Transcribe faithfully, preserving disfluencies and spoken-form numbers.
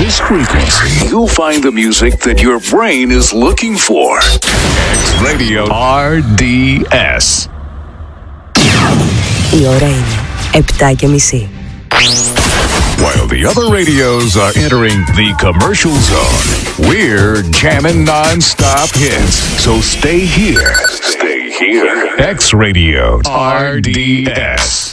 this frequency, you'll find the music that your brain is looking for. X Radio αρ ντι ες. Η ώρα είναι επτά και μισή. While the other radios are entering the commercial zone, we're jamming non-stop hits. So stay here. Stay here. X Radio αρ ντι ες.